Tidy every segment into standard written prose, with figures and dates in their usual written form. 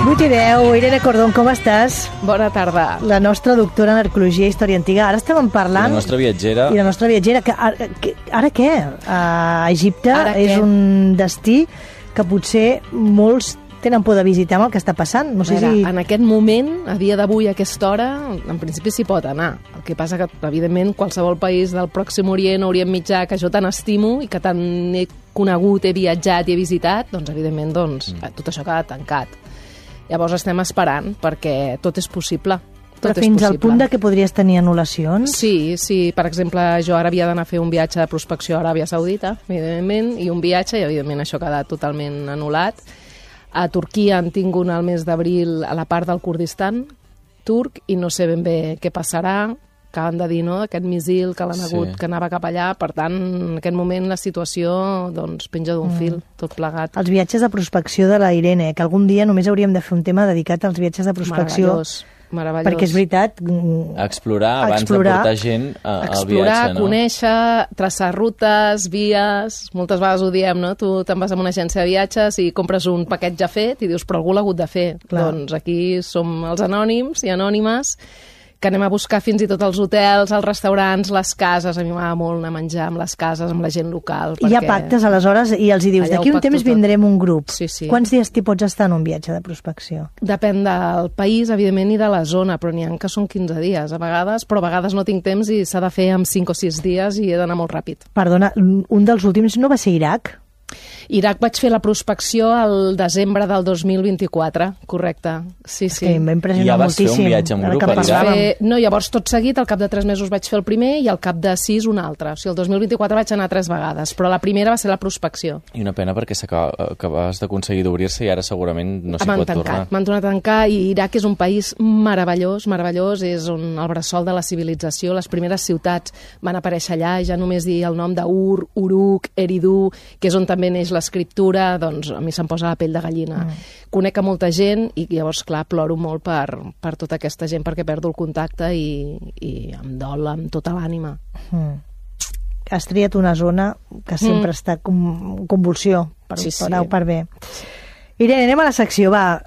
8:10, Irene Cordón, com estàs? Bona tarda. La nostra doctora en arqueologia i història antiga. Ara estàvem parlant... I la nostra viatgera. I la nostra viatgera. Ara què? Egipte és un destí que potser molts tenen por de visitar amb el que està passant. No sé si... En aquest moment, a dia d'avui, a aquesta hora, en principi s'hi pot anar. El que passa que, evidentment, qualsevol país del Pròxim Orient, Orient Mitjà, que jo tant estimo i que tant he conegut, he viatjat i he visitat, doncs, evidentment, tot això queda tancat. Llavors estem esperant, perquè tot és possible. Però fins al punt de que podries tenir anul·lacions? Sí. Per exemple, jo ara havia d'anar a fer un viatge de prospecció a Aràbia Saudita, evidentment, i un viatge, i evidentment això ha quedat totalment anul·lat. A Turquia han tingut el mes d'abril a la part del Kurdistan turc i no sé ben bé què passarà. Acaben de dir, no?, aquest míssil que l'han hagut, que anava cap allà. Per tant, en aquest moment la situació penja d'un fil, tot plegat. Els viatges de prospecció de la Irene, que algun dia només hauríem de fer un tema dedicat als viatges de prospecció. Meravellós. Perquè és veritat... Explorar abans de portar gent al viatge, no? Explorar, conèixer, traçar rutes, vies... Moltes vegades ho diem, no? Tu te'n vas a una agència de viatges i compres un paquet ja fet i dius, però algú l'ha hagut de fer. Clar. Doncs aquí som els anònims i anònimes que anem a buscar fins i tot els hotels, els restaurants, les cases. A mi m'agrada molt anar a menjar amb les cases, amb la gent local. I hi ha pactes, aleshores, i els hi dius, d'aquí un temps vindrem un grup. Sí. Quants dies t'hi pots estar en un viatge de prospecció? Depèn del país, evidentment, i de la zona, però n'hi ha que són 15 dies, a vegades, però a vegades no tinc temps i s'ha de fer en 5 o 6 dies i he d'anar molt ràpid. Perdona, un dels últims no va ser Iraq? Iraq vaig fer la prospecció al desembre del 2024, correcte. Sí. Que em va impressionar moltíssim. Ja vas fer un viatge en grup a Iraq? No, llavors tot seguit, al cap de 3 mesos vaig fer el primer i al cap de 6 un altre. O sigui, el 2024 vaig anar 3 vegades, però la primera va ser la prospecció. I una pena perquè acabes d'aconseguir d'obrir-se i ara segurament no s'hi pot tornar. M'han tornat a tancar i Iraq és un país meravellós, és on el bressol de la civilització, les primeres ciutats van aparèixer allà, ja només dir el nom d'Ur, Uruk, Eridu, que és on també neix l'escriptura, doncs a mi se'm posa la pell de gallina. Conec a molta gent i llavors, clar, ploro molt per tota aquesta gent perquè perdo el contacte i em dol amb tota l'ànima. Has triat una zona que sempre està en convulsió, per bé. Irene, anem a la secció,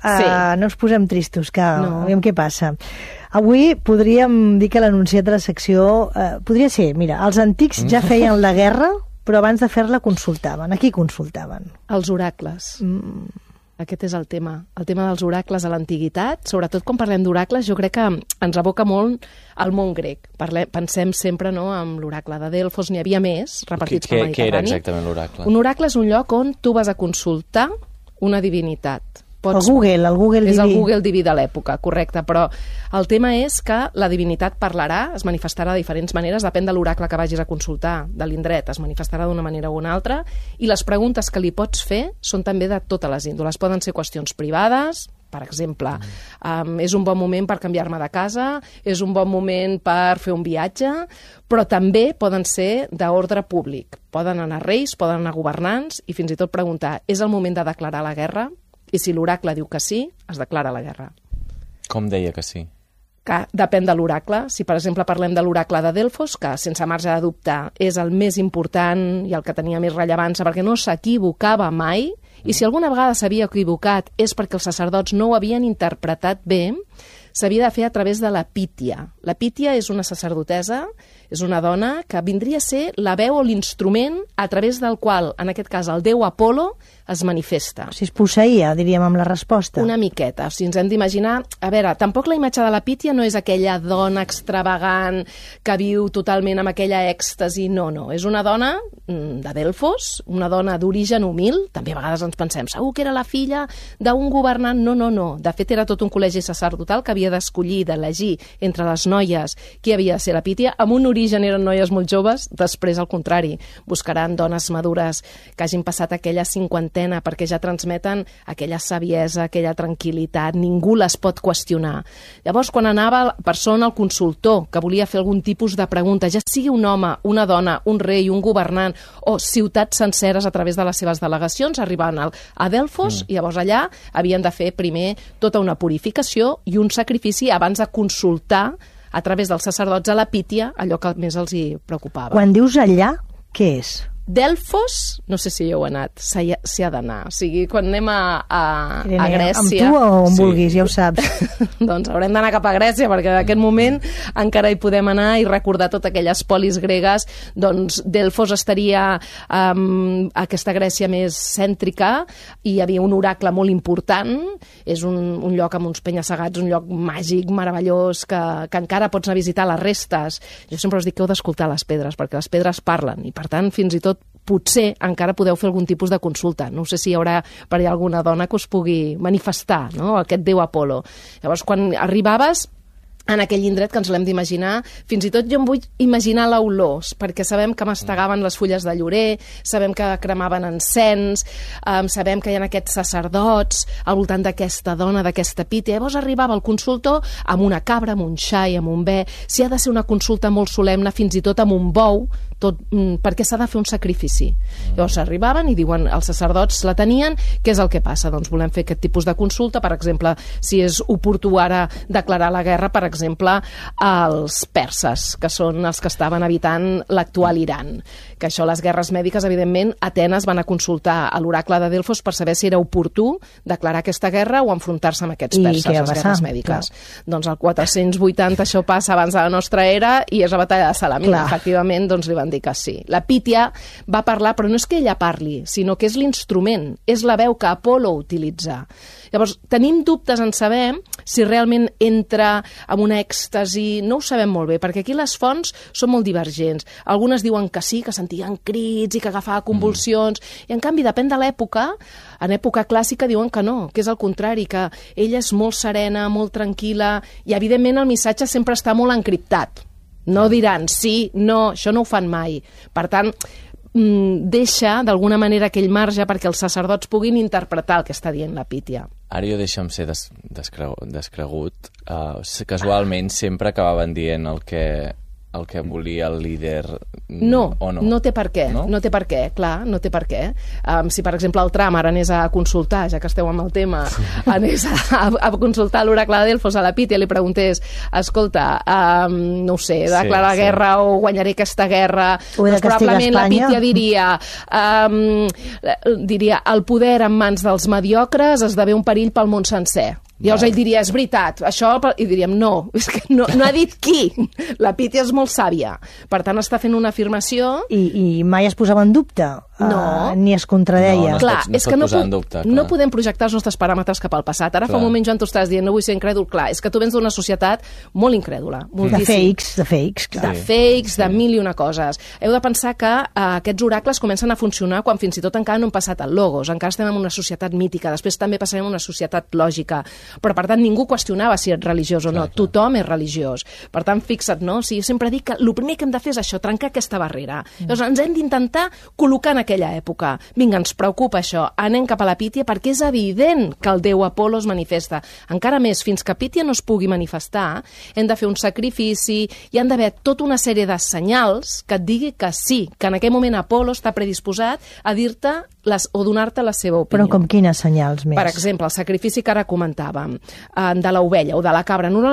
no ens posem tristos, que aviam què passa. Avui podríem dir que l'anunciat de la secció podria ser, mira, els antics ja feien la guerra, però abans de fer-la consultaven. A qui consultaven? Els oracles. Aquest és el tema. El tema dels oracles a l'antiguitat, sobretot quan parlem d'oracles, jo crec que ens aboca molt al món grec. Pensem sempre en l'oracle de Delfos, n'hi havia més, repartits pel Mediterrani. Què era exactament l'oracle? Un oracle és un lloc on tu vas a consultar una divinitat. El Google diví. És el Google diví de l'època, correcte, però el tema és que la divinitat parlarà, es manifestarà de diferents maneres, depèn de l'oracle que vagis a consultar, de l'indret, es manifestarà d'una manera o una altra, i les preguntes que li pots fer són també de totes les índoles. Poden ser qüestions privades, per exemple, és un bon moment per canviar-me de casa, és un bon moment per fer un viatge, però també poden ser d'ordre públic. Poden anar reis, poden anar governants, i fins i tot preguntar, és el moment de declarar la guerra? I si l'oracle diu que sí, es declara la guerra. Com deia que sí? Que depèn de l'oracle. Si, per exemple, parlem de l'oracle de Delfos, que sense marge de dubte és el més important i el que tenia més rellevància perquè no s'equivocava mai, i si alguna vegada s'havia equivocat és perquè els sacerdots no ho havien interpretat bé, s'havia de fer a través de la Pítia. La Pítia és una sacerdotessa, és una dona que vindria a ser la veu o l'instrument a través del qual, en aquest cas, el déu Apolo es manifesta. Si es posseïa, diríem, amb la resposta. Una miqueta. Si ens hem d'imaginar... A veure, tampoc la imatge de la Pítia no és aquella dona extravagant que viu totalment amb aquella èxtasi. No. És una dona de Delfos, una dona d'origen humil. També a vegades ens pensem, segur que era la filla d'un governant. No. De fet, era tot un col·legi sacerdotal que havia d'escollir, d'elegir entre les noies qui havia de ser la Pítia. Amb un origen eren noies molt joves, després al contrari. Buscaran dones madures que hagin passat aquella cinquantena perquè ja transmeten aquella saviesa, aquella tranquil·litat, ningú les pot qüestionar. Llavors, quan anava la persona, el consultor, que volia fer algun tipus de pregunta, ja sigui un home, una dona, un rei, un governant o ciutats senceres a través de les seves delegacions, arribaven a Delfos i llavors allà havien de fer primer tota una purificació i un sacrifici abans de consultar a través dels sacerdots a la Pítia allò que més els hi preocupava. Quan dius allà, què és? Delfos, no sé si hi heu anat, s'hi ha d'anar. O sigui, quan anem a Grècia... Amb tu o on vulguis, ja ho saps. Doncs haurem d'anar cap a Grècia, perquè en aquest moment encara hi podem anar i recordar totes aquelles polis gregues. Doncs Delfos estaria aquesta Grècia més cèntrica, i hi havia un oracle molt important. És un lloc amb uns penya-segats, un lloc màgic, meravellós, que encara pots anar a visitar les restes. Jo sempre us dic que heu d'escoltar les pedres, perquè les pedres parlen, i per tant, fins i tot potser encara podeu fer algun tipus de consulta. No sé si hi haurà per allà alguna dona que us pugui manifestar, no?, aquest déu Apolo. Llavors, quan arribaves en aquell indret, que ens l'hem d'imaginar, fins i tot jo em vull imaginar l'olor, perquè sabem que mastegaven les fulles de llorer, sabem que cremaven encens, sabem que hi ha aquests sacerdots al voltant d'aquesta dona, d'aquesta Pítia. Llavors arribava el consultor amb una cabra, amb un xai, amb un bé. Si ha de ser una consulta molt solemne, fins i tot amb un bou, perquè s'ha de fer un sacrifici. Llavors arribaven i diuen, els sacerdots la tenien, què és el que passa? Doncs volem fer aquest tipus de consulta, per exemple, si és oportú ara declarar la guerra, per exemple, als perses, que són els que estaven habitant l'actual Iran. Que això, les guerres mèdiques, evidentment, Atenes van a consultar a l'oracle de Delfos per saber si era oportú declarar aquesta guerra o enfrontar-se amb aquests perses, les guerres mèdiques. Doncs al 480 això passa abans de la nostra era i és la batalla de Salamina. Efectivament, doncs li van dir que sí. La Pítia va parlar, però no és que ella parli, sinó que és l'instrument, és la veu que Apolo utilitza. Llavors, tenim dubtes en saber si realment entra en una èxtasi, no ho sabem molt bé, perquè aquí les fonts són molt divergents. Algunes diuen que sí, que sentien crits i que agafava convulsions, i en canvi, depèn de l'època, en època clàssica diuen que no, que és el contrari, que ella és molt serena, molt tranquil·la, i evidentment el missatge sempre està molt encriptat. No diran sí, no, això no ho fan mai. Per tant, deixa d'alguna manera aquell marge perquè els sacerdots puguin interpretar el que està dient la Pítia. Ara jo deixa'm ser descregut. Casualment sempre acabaven dient el que volia el líder, no, o no? No té per què, no té per què, clar, no té per què. Si, per exemple, el Trump ara anés a consultar, ja que esteu amb el tema, anés a consultar l'oracle de Delfos a la Pítia i li preguntés, escolta, no ho sé, declarar guerra o guanyaré aquesta guerra, doncs probablement la Pítia diria el poder en mans dels mediocres esdevé un perill pel món sencer. Llavors ell diria, és veritat, això... I diríem, no, és que no ha dit qui. La Pítia és molt sàvia. Per tant, està fent una afirmació... I mai es posava en dubte? No. Ni es contradeia? No, clar, és que no podem projectar els nostres paràmetres cap al passat. Ara fa un moment, Joan, tu estàs dient, no vull ser incrèdul. Clar, és que tu vens d'una societat molt incrèdula. De fakes, clar. De fakes, de mil i una coses. Heu de pensar que aquests oracles comencen a funcionar quan fins i tot encara no han passat el logos. Encara estem en una societat mítica. Després també passarem a una societat lògica. Però, per tant, ningú qüestionava si ets religiós o no. Tothom és religiós. Per tant, fixa't, no? O sigui, jo sempre dic que el primer que hem de fer és això, trencar aquesta barrera. Llavors, ens hem d'intentar col·locar en aquella època. Vinga, ens preocupa això. Anem cap a la Pítia perquè és evident que el déu Apolo es manifesta. Encara més, fins que Pítia no es pugui manifestar, hem de fer un sacrifici, hi han d'haver tota una sèrie de senyals que et digui que sí, que en aquell moment Apolo està predisposat a dir-te o donar-te la seva opinió. Però com quines senyals més? Per exemple, el sacrifici que ara comentàvem, de l'ovella o de la cabra.